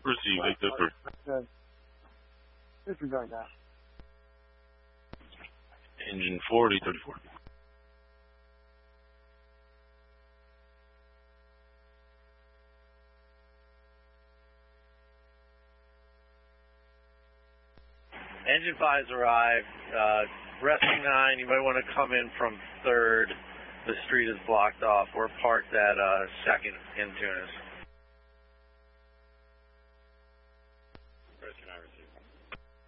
Receive, 833. Good. Disregard that. Engine 40, 34. Engine 5's arrived. Rescue 9, you might want to come in from 3rd. The street is blocked off. We're parked at 2nd in Tunis.